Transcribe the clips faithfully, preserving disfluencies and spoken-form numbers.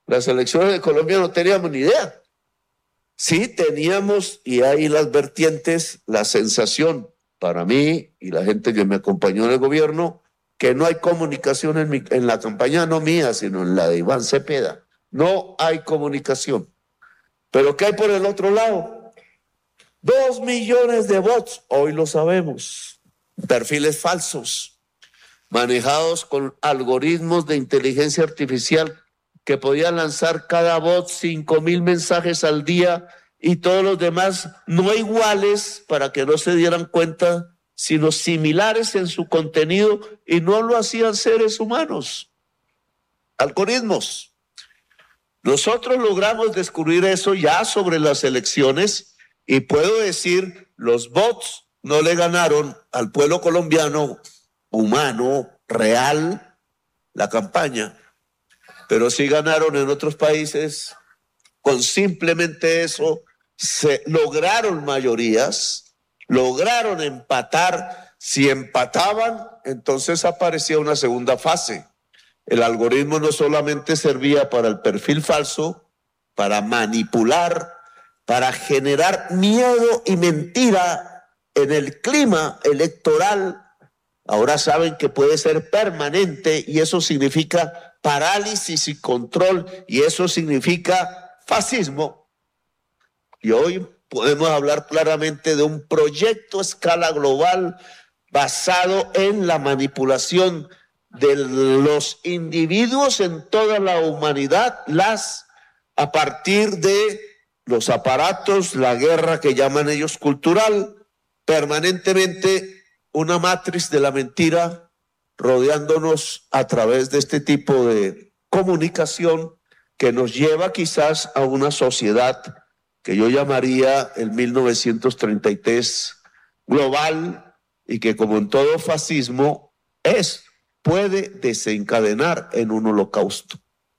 las elecciones de Colombia no teníamos ni idea. Sí teníamos, y ahí las vertientes, la sensación para mí y la gente que me acompañó en el gobierno, que no hay comunicación en, mi, en la campaña, no mía, sino en la de Iván Cepeda. No hay comunicación. ¿Pero qué hay por el otro lado? Dos millones de bots, hoy lo sabemos, perfiles falsos, manejados con algoritmos de inteligencia artificial que podían lanzar cada bot cinco mil mensajes al día y todos los demás no iguales para que no se dieran cuenta, sino similares en su contenido, y no lo hacían seres humanos, algoritmos. Nosotros logramos descubrir eso ya sobre las elecciones y puedo decir, los bots no le ganaron al pueblo colombiano humano, real, la campaña, pero sí ganaron en otros países. Con simplemente eso se lograron mayorías, lograron empatar. Si empataban, entonces aparecía una segunda fase. El algoritmo no solamente servía para el perfil falso, para manipular, para generar miedo y mentira en el clima electoral. Ahora saben que puede ser permanente y eso significa parálisis y control, y eso significa fascismo. Y hoy podemos hablar claramente de un proyecto a escala global basado en la manipulación de los individuos en toda la humanidad, las a partir de los aparatos, la guerra que llaman ellos cultural, permanentemente una matriz de la mentira rodeándonos a través de este tipo de comunicación que nos lleva quizás a una sociedad que yo llamaría el mil novecientos treinta y tres global, y que como en todo fascismo es, puede desencadenar en un holocausto.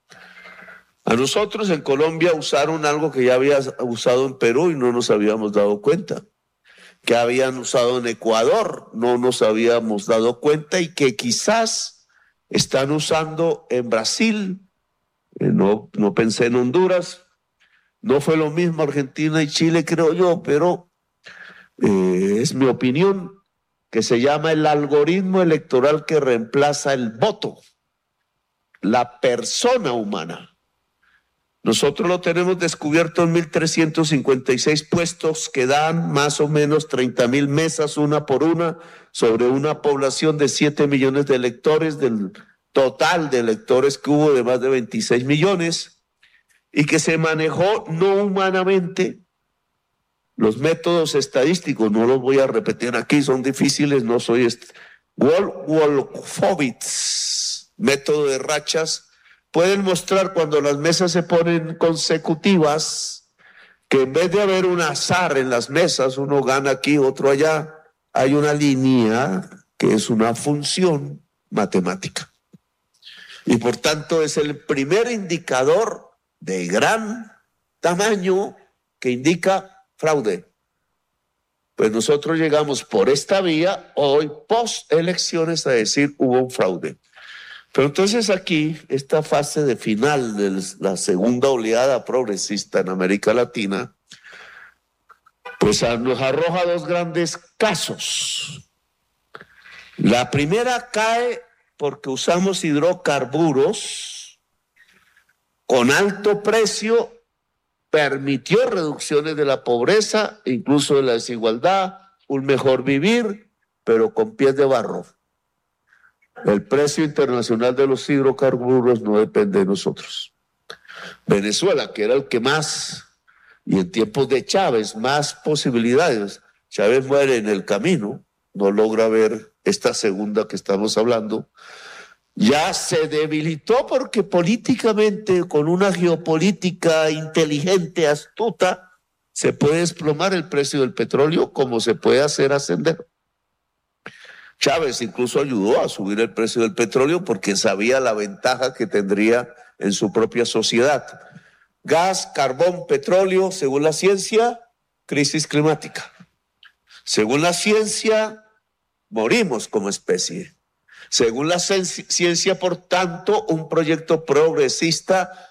A nosotros en Colombia usaron algo que ya había usado en Perú y no nos habíamos dado cuenta, que habían usado en Ecuador, no nos habíamos dado cuenta, y que quizás están usando en Brasil. Eh, no, no pensé en Honduras, no fue lo mismo Argentina y Chile, creo yo, pero eh, es mi opinión, que se llama el algoritmo electoral que reemplaza el voto, la persona humana. Nosotros lo tenemos descubierto en mil trescientos cincuenta y seis puestos que dan más o menos treinta mil mesas una por una sobre una población de siete millones de electores, del total de electores que hubo de más de veintiséis millones, y que se manejó no humanamente. Los métodos estadísticos, no los voy a repetir aquí, son difíciles, no soy... Est- Wolfowitz, método de rachas, pueden mostrar cuando las mesas se ponen consecutivas que en vez de haber un azar en las mesas, uno gana aquí, otro allá, hay una línea que es una función matemática. Y por tanto es el primer indicador de gran tamaño que indica fraude. Pues nosotros llegamos por esta vía hoy, post elecciones, a decir hubo un fraude. Pero entonces aquí, esta fase de final de la segunda oleada progresista en América Latina, pues nos arroja dos grandes casos. La primera cae porque usamos hidrocarburos con alto precio, permitió reducciones de la pobreza, incluso de la desigualdad, un mejor vivir, pero con pies de barro. El precio internacional de los hidrocarburos no depende de nosotros. Venezuela, que era el que más, y en tiempos de Chávez, más posibilidades. Chávez muere en el camino, no logra ver esta segunda que estamos hablando. Ya se debilitó porque políticamente, con una geopolítica inteligente, astuta, se puede desplomar el precio del petróleo como se puede hacer ascender. Chávez incluso ayudó a subir el precio del petróleo porque sabía la ventaja que tendría en su propia sociedad. Gas, carbón, petróleo, según la ciencia, crisis climática. Según la ciencia, morimos como especie. Según la ciencia, por tanto, un proyecto progresista